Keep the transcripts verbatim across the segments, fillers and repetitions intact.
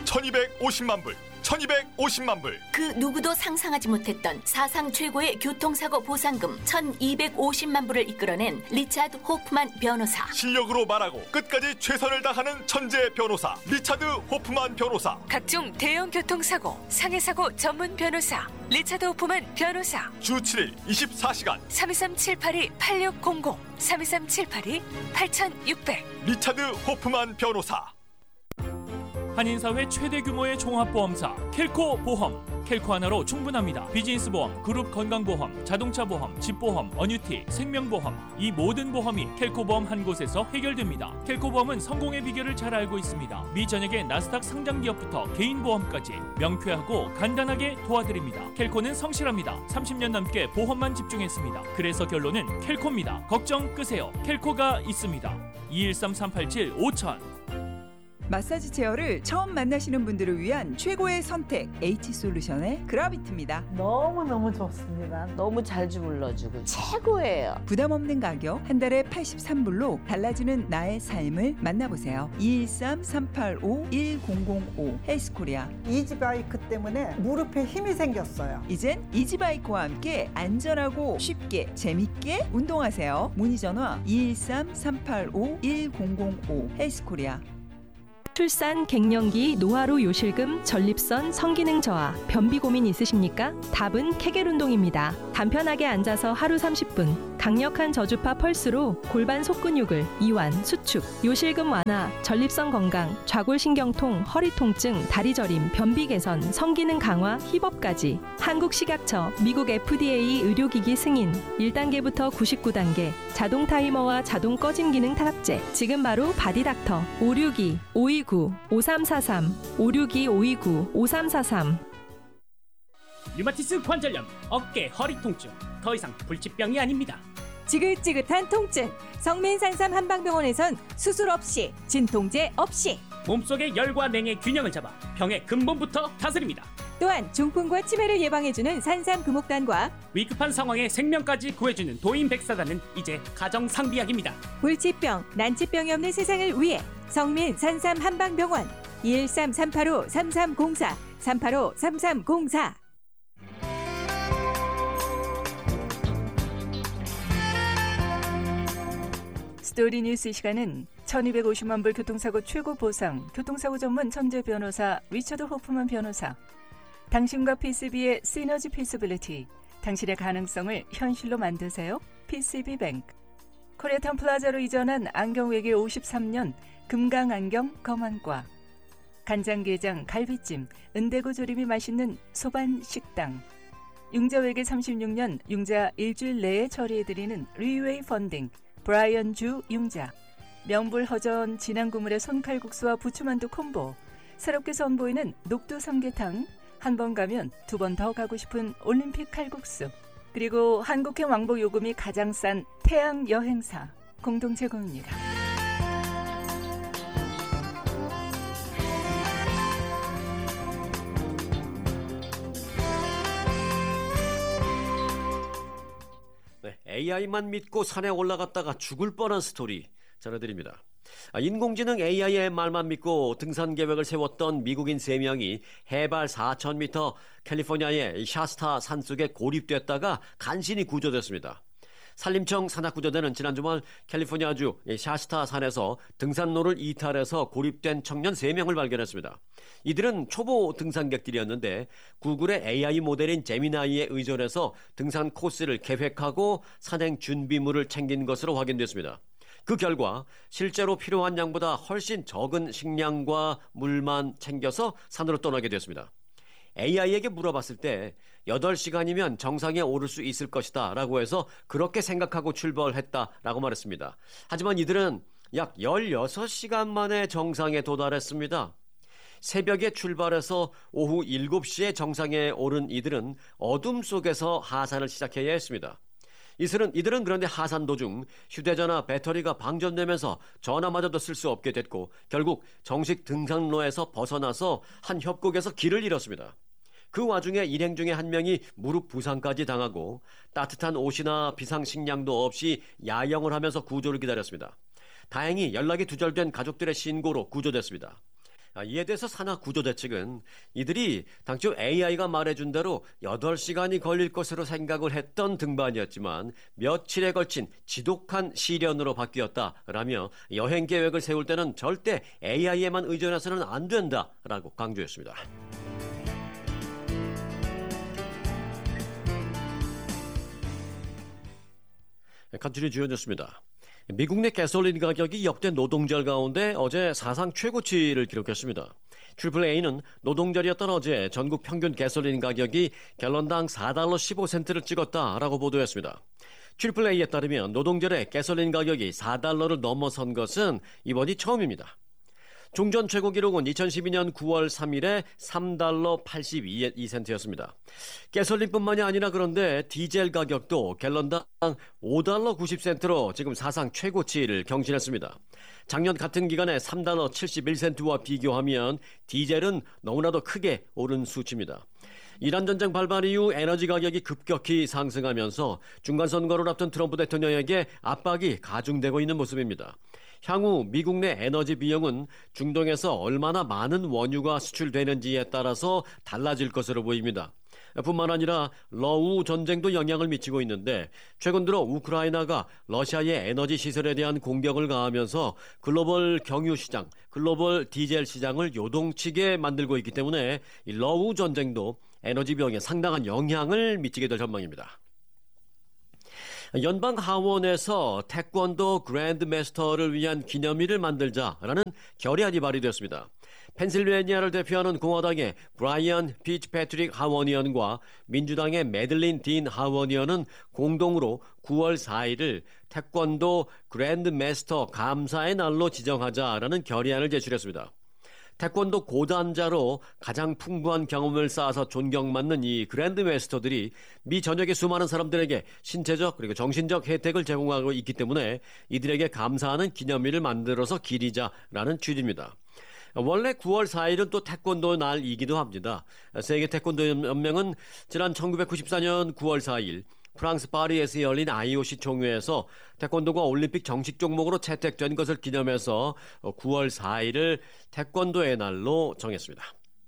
천이백오십만 불, 천이백오십만 불. 그 누구도 상상하지 못했던 사상 최고의 교통사고 보상금 천이백오십만 불을 이끌어낸 리차드 호프만 변호사. 실력으로 말하고 끝까지 최선을 다하는 천재 변호사 리차드 호프만 변호사. 각종 대형 교통사고, 상해사고 전문 변호사 리차드 호프만 변호사. 주 칠 일 이십사 시간 삼이삼 칠팔이 팔육공공 삼이삼 칠팔이 팔육공공. 리차드 호프만 변호사. 한인사회 최대 규모의 종합보험사 켈코 보험. 켈코 하나로 충분합니다. 비즈니스 보험, 그룹 건강보험, 자동차 보험, 집보험, 어뉴티, 생명보험, 이 모든 보험이 켈코 보험 한 곳에서 해결됩니다. 켈코 보험은 성공의 비결을 잘 알고 있습니다. 미전액의 나스닥 상장 기업부터 개인 보험까지 명쾌하고 간단하게 도와드립니다. 켈코는 성실합니다. 삼십 년 넘게 보험만 집중했습니다. 그래서 결론은 켈코입니다. 걱정 끄세요. 켈코가 있습니다. 이일삼 삼팔칠 오천. 마사지 체어를 처음 만나시는 분들을 위한 최고의 선택 H솔루션의 그라비트입니다. 너무너무 좋습니다. 너무 잘 주물러주고 최고예요. 부담 없는 가격 한 달에 팔십삼 불로 달라지는 나의 삶을 만나보세요. 이일삼 삼팔오 일공공오 헬스코리아. 이지바이크 때문에 무릎에 힘이 생겼어요. 이젠 이지바이크와 함께 안전하고 쉽게 재밌게 운동하세요. 문의 전화 이일삼 삼팔오 일공공오 헬스코리아. 출산, 갱년기, 노화로 요실금, 전립선, 성기능 저하, 변비 고민 있으십니까? 답은 케겔 운동입니다. 간편하게 앉아서 하루 삼십 분, 강력한 저주파 펄스로 골반 속근육을 이완, 수축, 요실금 완화, 전립선 건강, 좌골신경통, 허리 통증, 다리 저림, 변비 개선, 성기능 강화, 힙업까지 한국식약처, 미국 에프디에이 의료기기 승인, 일 단계부터 구십구 단계, 자동 타이머와 자동 꺼짐 기능 타락제. 지금 바로 바디닥터 오육이 오이구 오삼사삼 오육이 오이구 오삼사삼. 류마티스 관절염, 어깨, 허리 통증, 더 이상 불치병이 아닙니다. 지긋지긋한 통증, 성민산삼 한방병원에선 수술 없이, 진통제 없이 몸속의 열과 냉의 균형을 잡아 병의 근본부터 다스립니다. 또한 중풍과 치매를 예방해주는 산삼 금옥단과 위급한 상황에 생명까지 구해주는 도인백사단은 이제 가정상비약입니다. 불치병, 난치병이 없는 세상을 위해 성민 산삼 한방병원 이일삼 삼팔오 삼삼공사 삼팔오 삼삼공사. 스토리 뉴스 이 시간은 천이백오십만 불 교통사고 최고 보상, 교통사고 전문 천재 변호사 리처드 호프만 변호사, 당신과 피씨비의 시너지 피서빌리티, 당신의 가능성을 현실로 만드세요. 피씨비뱅크, 코리아타운 플라자로 이전한 안경외길 오십삼 년 금강안경 검안과, 간장게장, 갈비찜, 은대구 조림이 맛있는 소반식당, 융자외길 삼십육 년 융자 일주일 내에 처리해드리는 리웨이 펀딩 브라이언 주 융자, 명불허전 진한국물의 손칼국수와 부추만두 콤보, 새롭게 선보이는 녹두 삼계탕, 한 번 가면 두 번 더 가고 싶은 올림픽 칼국수, 그리고 한국행 왕복 요금이 가장 싼 태양 여행사 공동 제공입니다. 네, 에이아이만 믿고 산에 올라갔다가 죽을 뻔한 스토리 전해드립니다. 인공지능 에이아이의 말만 믿고 등산 계획을 세웠던 미국인 세 명이 해발 사천 미터 캘리포니아의 샤스타 산속에 고립됐다가 간신히 구조됐습니다. 산림청 산악구조대는 지난 주말 캘리포니아주 샤스타 산에서 등산로를 이탈해서 고립된 청년 세 명을 발견했습니다. 이들은 초보 등산객들이었는데 구글의 에이아이 모델인 제미나이에 의존해서 등산 코스를 계획하고 산행 준비물을 챙긴 것으로 확인됐습니다. 그 결과 실제로 필요한 양보다 훨씬 적은 식량과 물만 챙겨서 산으로 떠나게 됐습니다. 에이아이에게 물어봤을 때 여덟 시간이면 정상에 오를 수 있을 것이다 라고 해서 그렇게 생각하고 출발했다라고 말했습니다. 하지만 이들은 약 열여섯 시간 만에 정상에 도달했습니다. 새벽에 출발해서 오후 일곱 시에 정상에 오른 이들은 어둠 속에서 하산을 시작해야 했습니다. 이들은, 이들은 그런데 하산 도중 휴대전화 배터리가 방전되면서 전화마저도 쓸 수 없게 됐고 결국 정식 등산로에서 벗어나서 한 협곡에서 길을 잃었습니다. 그 와중에 일행 중에 한 명이 무릎 부상까지 당하고 따뜻한 옷이나 비상식량도 없이 야영을 하면서 구조를 기다렸습니다. 다행히 연락이 두절된 가족들의 신고로 구조됐습니다. 이에 대해서 산하구조대 측은 이들이 당초 에이아이가 말해준 대로 여덟 시간이 걸릴 것으로 생각을 했던 등반이었지만 며칠에 걸친 지독한 시련으로 바뀌었다라며 여행 계획을 세울 때는 절대 에이아이에만 의존해서는 안 된다라고 강조했습니다. 간추린 주요 뉴스입니다. 미국 내 가솔린 가격이 역대 노동절 가운데 어제 사상 최고치를 기록했습니다. 트리플 에이는 노동절이었던 어제 전국 평균 가솔린 가격이 갤런당 사 달러 십오 센트를 찍었다라고 보도했습니다. 트리플 에이에 따르면 노동절에 가솔린 가격이 사 달러를 넘어선 것은 이번이 처음입니다. 종전 최고 기록은 이천십이 년 구월 삼일에 삼 달러 팔십이 센트였습니다. 가솔린뿐만이 아니라 그런데 디젤 가격도 갤런당 오 달러 구십 센트로 지금 사상 최고치를 경신했습니다. 작년 같은 기간에 삼 달러 칠십일 센트와 비교하면 디젤은 너무나도 크게 오른 수치입니다. 이란 전쟁 발발 이후 에너지 가격이 급격히 상승하면서 중간선거를 앞둔 트럼프 대통령에게 압박이 가중되고 있는 모습입니다. 향후 미국 내 에너지 비용은 중동에서 얼마나 많은 원유가 수출되는지에 따라서 달라질 것으로 보입니다. 뿐만 아니라 러우 전쟁도 영향을 미치고 있는데 최근 들어 우크라이나가 러시아의 에너지 시설에 대한 공격을 가하면서 글로벌 경유 시장, 글로벌 디젤 시장을 요동치게 만들고 있기 때문에 이 러우 전쟁도 에너지 비용에 상당한 영향을 미치게 될 전망입니다. 연방 하원에서 태권도 그랜드 마스터를 위한 기념일을 만들자라는 결의안이 발의되었습니다. 펜실베니아를 대표하는 공화당의 브라이언 피츠패트릭 하원의원과 민주당의 매들린 딘 하원의원은 공동으로 구월 사일을 태권도 그랜드 마스터 감사의 날로 지정하자라는 결의안을 제출했습니다. 태권도 고단자로 가장 풍부한 경험을 쌓아서 존경받는 이 그랜드 마스터들이 미 전역의 수많은 사람들에게 신체적 그리고 정신적 혜택을 제공하고 있기 때문에 이들에게 감사하는 기념일을 만들어서 기리자라는 취지입니다. 원래 구월 사일은 또 태권도 날이기도 합니다. 세계 태권도 연맹은 지난 천구백구십사 년 구월 사일 프랑스 파리에서 열린 아이오씨 총회에서 태권도가 올림픽 정식 종목으로 채택된 것을 기념해서 구월 사일을 태권도의 날로 정했습니다.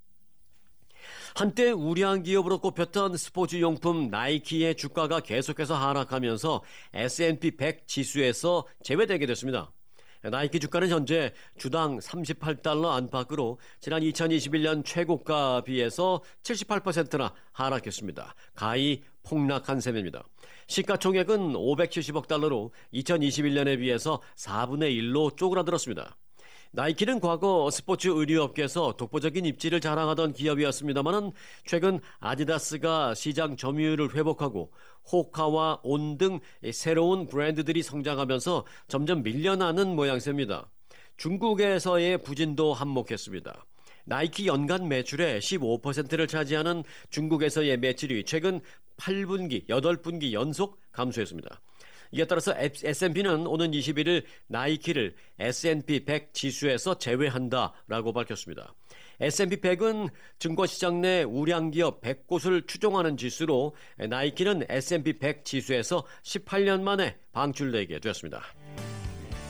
한때 우량 기업으로 꼽혔던 스포츠용품 나이키의 주가가 계속해서 하락하면서 에스 앤 피 백 지수에서 제외되게 됐습니다. 나이키 주가는 현재 주당 삼십팔 달러 안팎으로 지난 이천이십일 년 최고가 비해서 칠십팔 퍼센트나 하락했습니다. 가히 폭락한 셈입니다. 시가총액은 오백칠십억 달러로 이천이십일 년에 비해서 사분의 일로 쪼그라들었습니다. 나이키는 과거 스포츠 의류업계에서 독보적인 입지를 자랑하던 기업이었습니다만 최근 아디다스가 시장 점유율을 회복하고 호카와 온 등 새로운 브랜드들이 성장하면서 점점 밀려나는 모양새입니다. 중국에서의 부진도 한몫했습니다. 나이키 연간 매출의 십오 퍼센트를 차지하는 중국에서의 매출이 최근 팔 분기, 여덟 분기 연속 감소했습니다. 이에 따라서 에스 앤 피는 오는 이십일 일 나이키를 에스 앤 피 백 지수에서 제외한다라고 밝혔습니다. 에스 앤 피 백은 증권시장 내 우량기업 백 곳을 추종하는 지수로 나이키는 에스 앤 피 백 지수에서 십팔 년 만에 방출되게 되었습니다.